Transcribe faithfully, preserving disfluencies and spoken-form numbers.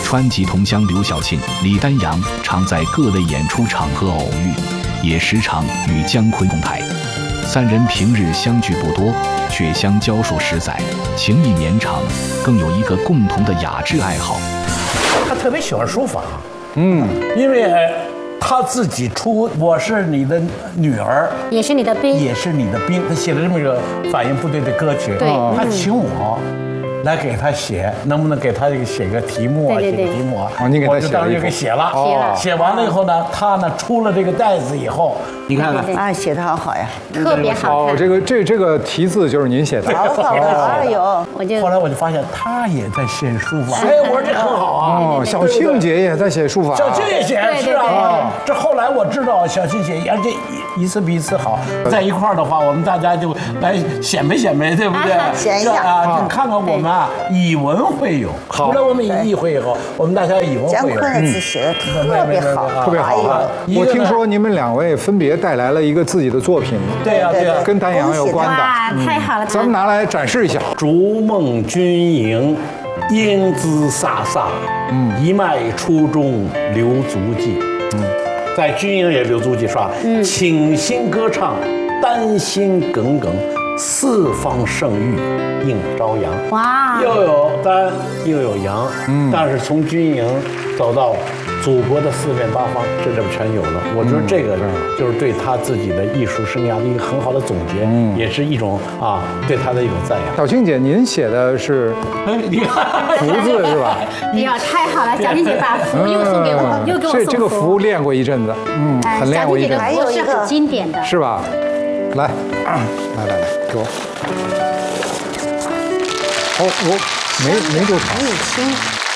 川籍同乡刘晓庆、李丹阳常在各类演出场合偶遇，也时常与姜昆同台。三人平日相聚不多，却相交数十载，情谊绵长，更有一个共同的雅致爱好。 他特别喜欢书法，嗯，因为他自己出我是你的女儿， 也是你的兵， 也是你的兵，他写了这么一个反映部队的歌曲， 对， 他请我来给他写，能不能给他这个写个题目啊？ 对对对写个题目啊！ 哦，你给他写了一封， 我就当时就给写了， 写了写完了以后呢，他呢出了这个袋子以后，你看看， 啊，写得好好呀， 特别好哦， 看。 这个这这个题字就是您写的， 好好的，哎呦， 我就后来我就发现他也在写书法，哎，我说这很好啊。 哦，小庆姐也在写书法， 小庆也写， 对对是啊对。 这后来我知道小庆写，而且一次比一次好。在一块儿的话，我们大家就来显摆显摆，对不对？ 显一下啊，你看看我们啊，以文会友。 好除了我们以艺会友，我们大家以文姜会友。 昆的字写的特别好， 特别好啊！我听说你们两位分别带来了一个自己的作品， 对呀对呀， 跟丹阳有关的， 哇，太好了！ 咱们拿来展示一下。 逐梦军营，英姿飒飒，嗯，一脉初中留足迹，嗯，在军营也留足迹是吧？嗯，倾心歌唱，丹心耿耿，四方盛誉映朝阳。 哇， 又有丹又有阳，嗯，但是从军营走到祖国的四面八方，这这不全有了。我觉得这个就是对他自己的艺术生涯的一个很好的总结，嗯，也是一种啊对他的一种赞扬。 小庆姐，您写的是哎，你看福字是吧？ 哎呀，太好了！小庆姐把福又送给我，又给我送福。 这这个福练过一阵子，嗯， 哎很练过一阵子， 小庆姐的福是很经典的， 是吧？来，来来来，给我。哦，我没没多长。 可以亲。